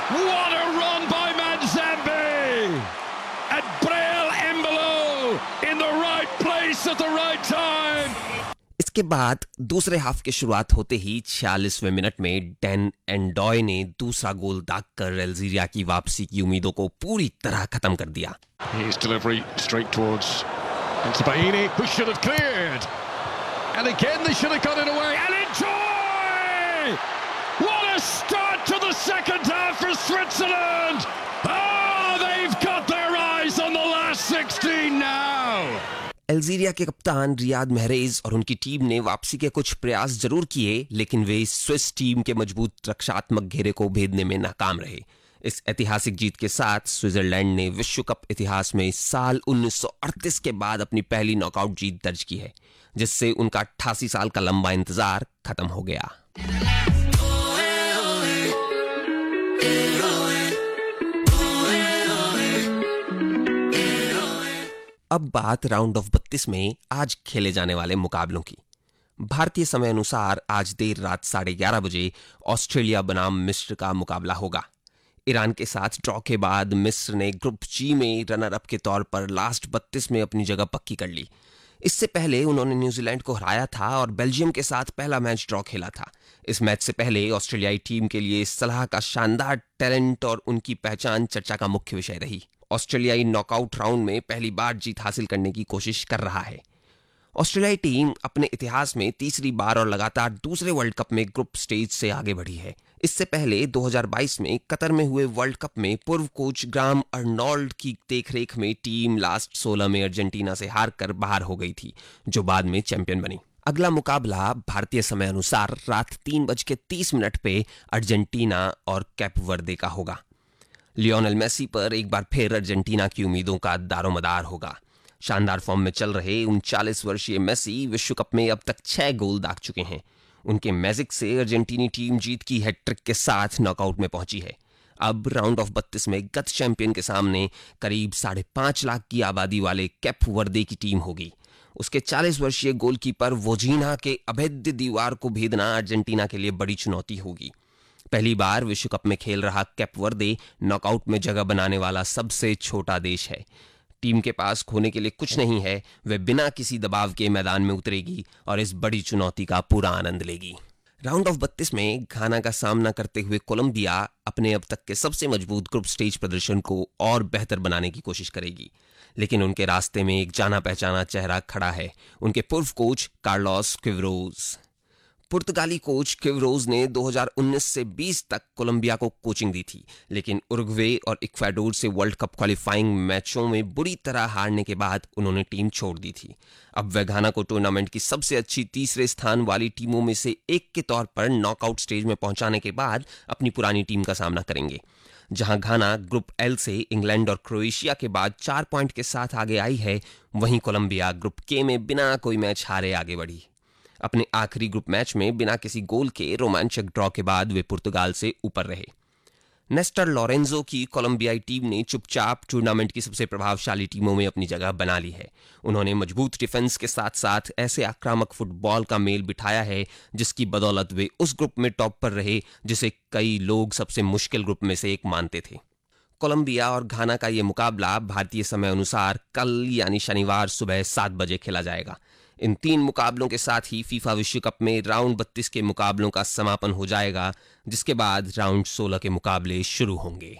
What a run by Manzambi! And Breel Embolo in the right place at the right time. इसके बाद दूसरे half की शुरुआत होते ही 46वें मिनट में डैन एंडॉय ने दूसरा गोल दागकर अल्जीरिया की वापसी की उम्मीदों को पूरी तरह खत्म कर दिया। His delivery straight towards Baini, who should have cleared. And again they should have got it away. And enjoy! What a start to the second half for Switzerland! Oh, they've got their eyes on the last 16 now! Algeria के कप्तान Riyadh महरेज और उनकी team ने वापसी के कुछ प्रयास जरूर किए, लेकिन वे स्विस टीम के मजबूत रक्षात्मक घेरे को भेदने में नाकाम रहे। इस ऐतिहासिक जीत के साथ स्विट्जरलैंड ने विश्व कप इतिहास में साल 1938 के बाद अपनी पहली नॉकआउट जीत दर्ज की है, जिससे उनका 88 साल का लंबा इंतजार खत्म हो गया। अब बात राउंड ऑफ 32 में आज खेले जाने वाले मुकाबलों की। भारतीय समय अनुसार आज देर रात 11:30 बजे ऑस्ट्रेलिया बनाम मिस्र का मुकाबला होगा। ईरान के साथ ड्रॉ के बाद मिस्र ने ग्रुप जी में रनर अप के तौर पर लास्ट 32 में अपनी जगह पक्की कर ली। इससे पहले उन्होंने न्यूजीलैंड को हराया था और बेल्जियम के साथ पहला मैच ड्रॉ खेला था। इस मैच से पहले ऑस्ट्रेलियाई टीम के लिए सलाह का शानदार टैलेंट और उनकी पहचान चर्चा का मुख्य विषय रही। ऑस्ट्रेलियाई नॉकआउट राउंड में पहली बार जीत हासिल करने की कोशिश कर रहा है। ऑस्ट्रेलियाई टीम अपने इतिहास में तीसरी बार और लगातार दूसरे वर्ल्ड कप में ग्रुप स्टेज से आगे बढ़ी है। इससे पहले 2022 में कतर में हुए वर्ल्ड कप में पूर्व कोच ग्राहम अर्नोल्ड की देखरेख में टीम लास्ट 16 में अर्जेंटीना से हारकर बाहर हो गई थी, जो बाद में चैंपियन बनी। अगला मुकाबला भारतीय समय अनुसार रात 3:30 पे अर्जेंटीना और कैप वर्दे का होगा। लियोनेल मेसी पर एक बार फिर अर्जेंटीना की उम्मीदों का दारोमदार होगा। शानदार फॉर्म में चल रहे 39 वर्षीय मेसी विश्व कप में अब तक 6 गोल दाग चुके हैं। उनके मैजिक से अर्जेंटीनी टीम जीत की हैट्रिक के साथ नॉकआउट में पहुंची है। अब राउंड ऑफ 32 में गत चैंपियन के सामने करीब 5.5 लाख की आबादी वाले कैप वर्दे की टीम होगी। उसके 40 वर्षीय गोलकीपर वोजीना के अभेद्य दीवार को भेदना अर्जेंटीना के लिए बड़ी चुनौती होगी। पहली बार विश्व कप में खेल रहा कैप वर्दे नॉकआउट में जगह बनाने वाला सबसे छोटा देश है। टीम के पास खोने के लिए कुछ नहीं है, वे बिना किसी दबाव के मैदान में उतरेगी और इस बड़ी चुनौती का पूरा आनंद लेगी। राउंड ऑफ 32 में घाना का सामना करते हुए कोलंबिया अपने अब तक के सबसे मजबूत ग्रुप स्टेज प्रदर्शन को और बेहतर बनाने की कोशिश करेगी, लेकिन उनके रास्ते में एक जाना पहचाना चेहरा खड़ा है, उनके पूर्व कोच कार्लोस क्विरोज। पुर्तगाली कोच क्विरोज ने 2019 से 20 तक कोलंबिया को कोचिंग दी थी, लेकिन उरुग्वे और इक्वाडोर से वर्ल्ड कप क्वालिफाइंग मैचों में बुरी तरह हारने के बाद उन्होंने टीम छोड़ दी थी। अब वे घाना को टूर्नामेंट की सबसे अच्छी तीसरे स्थान वाली टीमों में से एक के तौर पर नॉकआउट स्टेज में पहुंचाने के बाद अपनी पुरानी टीम का सामना करेंगे। जहां घाना ग्रुप एल से इंग्लैंड और क्रोएशिया के बाद 4 पॉइंट के साथ आगे आई है, वहीं कोलंबिया ग्रुप के में बिना कोई मैच हारे आगे बढ़ी। अपने आखिरी ग्रुप मैच में बिना किसी गोल के रोमांचक ड्रॉ के बाद वे पुर्तगाल से ऊपर रहे। नेस्टर लोरेंजो की कोलंबियाई टीम ने चुपचाप टूर्नामेंट की सबसे प्रभावशाली टीमों में अपनी जगह बना ली है। उन्होंने मजबूत डिफेंस के साथ साथ ऐसे आक्रामक फुटबॉल का मेल बिठाया है जिसकी बदौलत वे उस ग्रुप में टॉप पर रहे जिसे कई लोग सबसे मुश्किल ग्रुप में से एक मानते थे। कोलंबिया और घाना का ये मुकाबला भारतीय समय अनुसार कल यानी शनिवार सुबह 7 बजे खेला जाएगा। इन 3 मुकाबलों के साथ ही फीफा विश्व कप में राउंड 32 के मुकाबलों का समापन हो जाएगा, जिसके बाद राउंड 16 के मुकाबले शुरू होंगे।